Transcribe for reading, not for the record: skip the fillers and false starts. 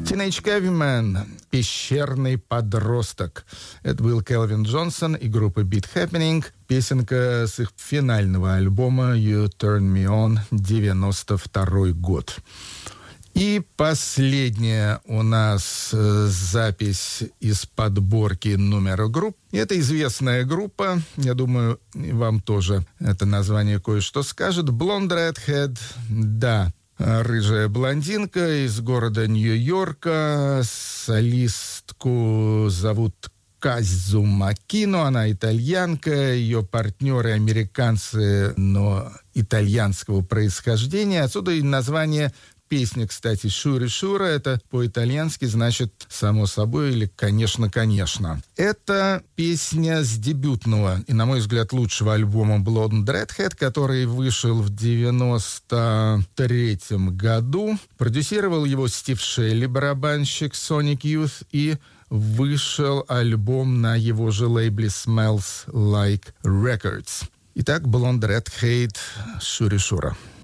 Teenage Caveman, пещерный подросток. Это был Келвин Джонсон и группа Beat Happening. Песенка с их финального альбома You Turn Me On, 92 год. И последняя у нас запись из подборки номера групп. Это известная группа, я думаю, вам тоже это название кое-что скажет. Blonde Redhead, да, рыжая блондинка из города Нью-Йорка. Солистку зовут Казу Макино, она итальянка, ее партнеры американцы, но итальянского происхождения. Отсюда и название песни, кстати, «Шури Шура», это по-итальянски значит «само собой» или «конечно, конечно». Это песня с дебютного и, на мой взгляд, лучшего альбома Blonde Redhead, который вышел в 93-м году. Продюсировал его Стив Шелли, барабанщик Sonic Youth, и вышел альбом на его же лейбле Smells Like Records. Итак, Blonde Redhead, «Шури Шура».